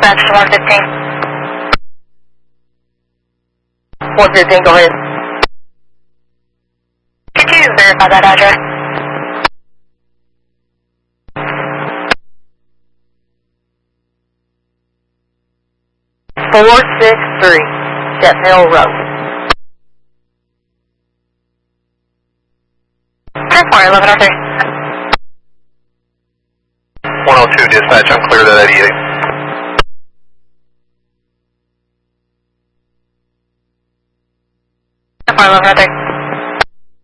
dispatch to 115. 115, go ahead. Could you verify that address? .463 Jetmill Road. 1103. 102 dispatch, I'm clear to that 88. 1103.